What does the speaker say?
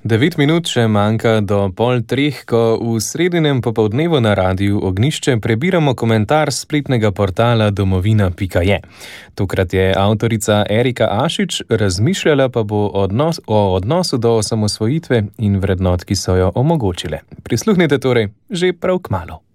9 minut še manjka do 2:30, ko v sredinem popoldnevu na Radiu Ognjišče prebiramo komentar spletnega portala domovina.je. Tokrat je avtorica Erika Ašič razmišljala pa bo o odnosu do osamosvojitve in vrednot, ki so jo omogočile. Prisluhnite torej že prav kmalu.